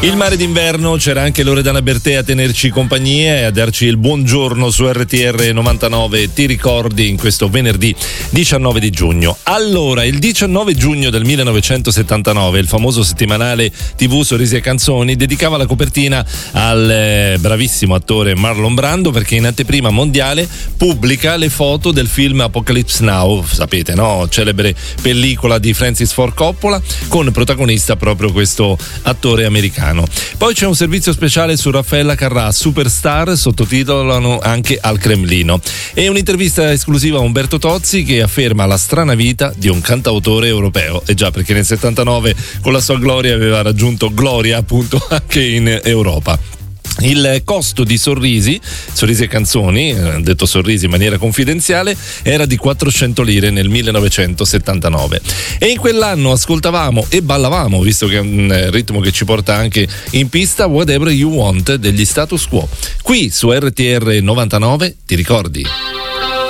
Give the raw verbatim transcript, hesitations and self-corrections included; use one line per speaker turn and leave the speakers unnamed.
Il mare d'inverno, c'era anche Loredana Bertè a tenerci compagnia e a darci il buongiorno su R T R novantanove, ti ricordi, in questo venerdì diciannove di giugno. Allora, il diciannove giugno del millenovecentosettantanove il famoso settimanale tivù Sorrisi e Canzoni dedicava la copertina al eh, bravissimo attore Marlon Brando, perché in anteprima mondiale pubblica le foto del film Apocalypse Now, sapete, no? Celebre pellicola di Francis Ford Coppola con protagonista proprio questo attore americano. Poi c'è un servizio speciale su Raffaella Carrà, Superstar, sottotitolano anche Al Cremlino, e un'intervista esclusiva a Umberto Tozzi che afferma la strana vita di un cantautore europeo. E già, perché nel settantanove con la sua gloria aveva raggiunto gloria appunto anche in Europa. Il costo di Sorrisi, Sorrisi e Canzoni, detto Sorrisi in maniera confidenziale, era di quattrocento lire nel millenovecentosettantanove, e in quell'anno ascoltavamo e ballavamo, visto che è un ritmo che ci porta anche in pista, Whatever You Want degli Status Quo. Qui su R T R novantanove, ti ricordi?